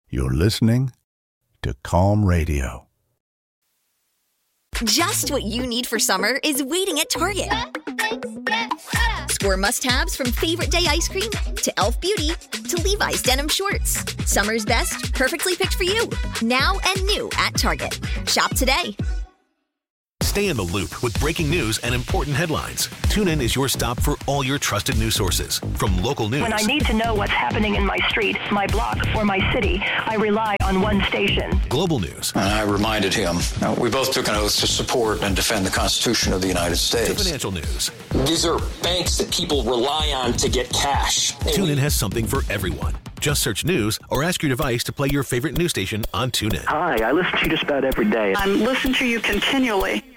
You're listening to Calm Radio. Just what you need for summer is waiting at Target. Score must-haves from Favorite Day ice cream to Elf Beauty to Levi's denim shorts. Summer's best, perfectly picked for you. Now and new at Target. Shop today. Stay in the loop with breaking news and important headlines. TuneIn is your stop for all your trusted news sources. From local news. When I need to know what's happening in my street, my block, or my city, I rely on one station. Global news. And I reminded him, we both took an oath to support and defend the Constitution of the United States. To financial news. These are banks that people rely on to get cash. TuneIn has something for everyone. Just search news or ask your device to play your favorite news station on TuneIn. Hi, I listen to you just about every day. I'm listening to you continually.